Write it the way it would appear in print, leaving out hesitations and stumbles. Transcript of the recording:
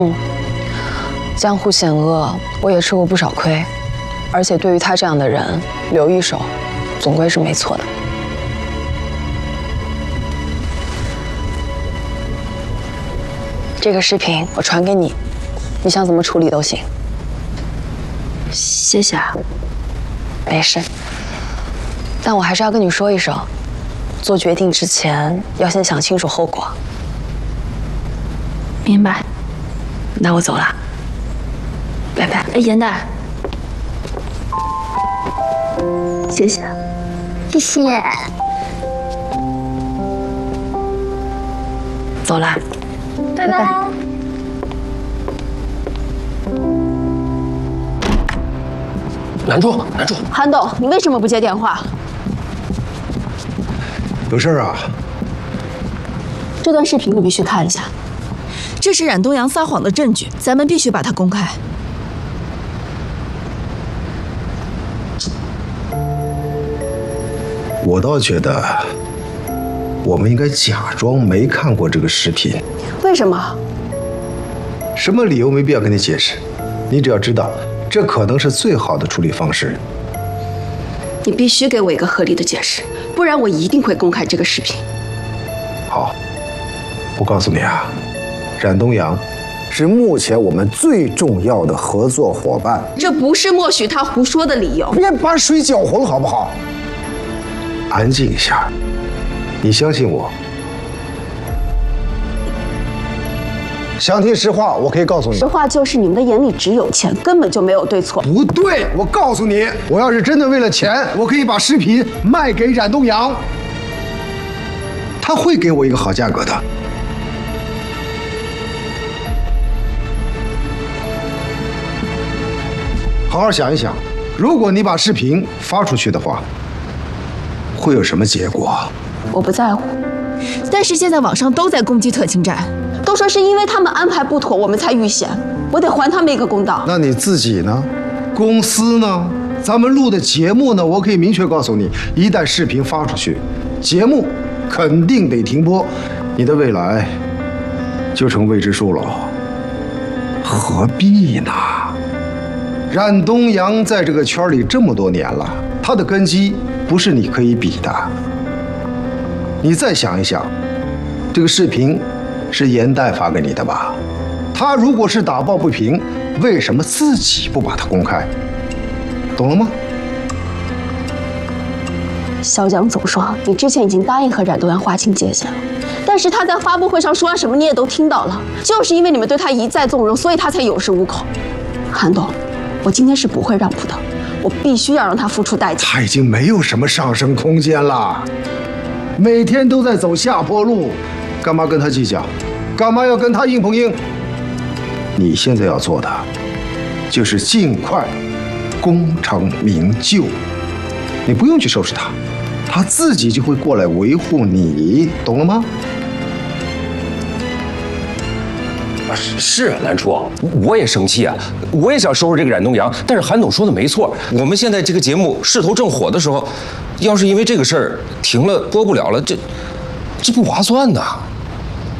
江湖险恶，我也吃过不少亏，而且对于他这样的人，留一手，总归是没错的。这个视频我传给你，你想怎么处理都行。 谢谢啊。 没事，但我还是要跟你说一声，做决定之前要先想清楚后果。 明白。 那我走了，拜拜。 哎，严代，谢谢。 谢谢。 走了， 拜拜。 拦住！拦住！ 韩董，你为什么不接电话？ 有事啊？ 这段视频你必须看一下，这是冉东阳撒谎的证据，咱们必须把它公开。 我倒觉得，我们应该假装没看过这个视频。 为什么？ 什么理由没必要跟你解释，你只要知道，这可能是最好的处理方式。 你必须给我一个合理的解释，不然我一定会公开这个视频。 好，我告诉你啊，冉东阳是目前我们最重要的合作伙伴。 这不是默许他胡说的理由。 别把水搅浑好不好？安静一下，你相信我。想听实话，我可以告诉你， 实话就是你们的眼里只有钱，根本就没有对错。 不对，我告诉你，我要是真的为了钱，我可以把视频卖给冉东阳，他会给我一个好价格的。好好想一想，如果你把视频发出去的话，会有什么结果？ 我不在乎，但是现在网上都在攻击特勤站，都说是因为他们安排不妥，我们才遇险，我得还他们一个公道。 那你自己呢？公司呢？咱们录的节目呢？我可以明确告诉你，一旦视频发出去，节目肯定得停播，你的未来就成未知数了。何必呢？冉东阳在这个圈里这么多年了，他的根基不是你可以比的。你再想一想，这个视频是严代发给你的吧？他如果是打抱不平，为什么自己不把它公开？懂了吗？ 肖江总说，你之前已经答应和冉东阳划清界限了，但是他在发布会上说了什么，你也都听到了。就是因为你们对他一再纵容，所以他才有恃无恐。韩董，我今天是不会让步的，我必须要让他付出代价。 他已经没有什么上升空间了，每天都在走下坡路，干嘛跟他计较？干嘛要跟他硬碰硬？你现在要做的，就是尽快功成名就。你不用去收拾他，他自己就会过来维护你，懂了吗？ 是兰初，我也生气啊，我也想收拾这个冉东阳，但是韩总说的没错，我们现在这个节目势头正火的时候，要是因为这个事儿停了播不了了，这不划算呐。